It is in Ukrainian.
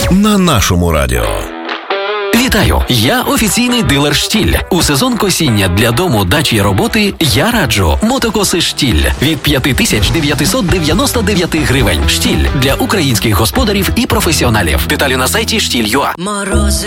на нашому радіо. Вітаю! Я офіційний дилер «Штіль». У сезон косіння для дому, дачі й роботи я раджу мотокоси «Штіль» від 5999 гривень. «Штіль» для українських господарів і професіоналів. Деталі на сайті «Штіль.ua». Морози